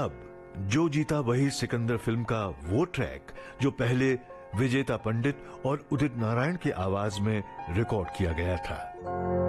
अब जो जीता वही सिकंदर फिल्म का वो ट्रैक जो पहले विजेता पंडित और उदित नारायण की आवाज में रिकॉर्ड किया गया था।